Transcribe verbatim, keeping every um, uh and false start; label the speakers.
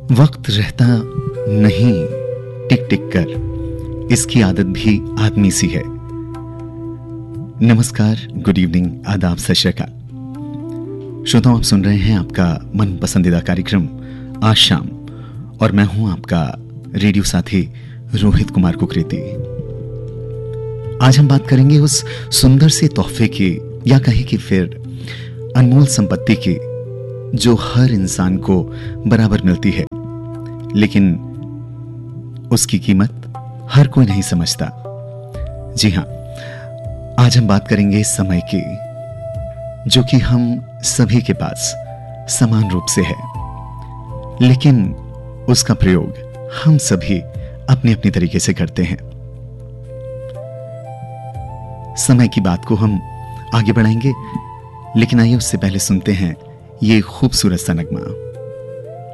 Speaker 1: वक्त रहता नहीं टिक टिक कर, इसकी आदत भी आदमी सी है। नमस्कार, गुड इवनिंग, आदाब, सत श्री अकाल। श्रोताओं, आप सुन रहे हैं आपका मन पसंदीदा कार्यक्रम आज शाम, और मैं हूं आपका रेडियो साथी रोहित कुमार कुकरेती। आज हम बात करेंगे उस सुंदर से तोहफे की, या कहें कि फिर अनमोल संपत्ति की, जो हर इंसान को बराबर मिलती है, लेकिन उसकी कीमत हर कोई नहीं समझता। जी हां, आज हम बात करेंगे समय की, जो कि हम सभी के पास समान रूप से है, लेकिन उसका प्रयोग हम सभी अपने अपने तरीके से करते हैं। समय की बात को हम आगे बढ़ाएंगे, लेकिन आइए उससे पहले सुनते हैं ये खूबसूरत सा नगमा।